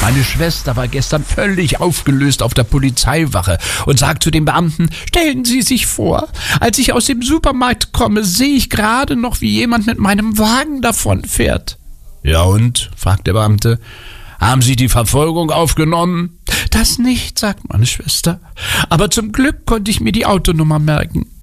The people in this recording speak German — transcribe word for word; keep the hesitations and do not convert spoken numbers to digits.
Meine Schwester war gestern völlig aufgelöst auf der Polizeiwache und sagt zu dem Beamten: Stellen Sie sich vor, als ich aus dem Supermarkt komme, sehe ich gerade noch, wie jemand mit meinem Wagen davonfährt. Ja und? Fragt der Beamte. Haben Sie die Verfolgung aufgenommen? Das nicht, sagt meine Schwester. Aber zum Glück konnte ich mir die Autonummer merken.